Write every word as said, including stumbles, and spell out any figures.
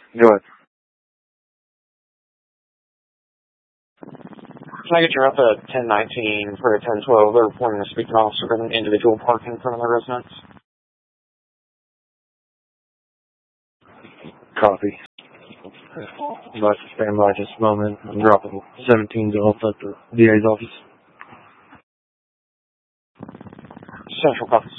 Go ahead. Can I get your up at ten nineteen for a ten twelve? They're reporting a speaking officer with an individual parking in front of their residence. Copy. You'd like to stand by just a moment. I'm dropping seventeens off at the D A's office. Central Office.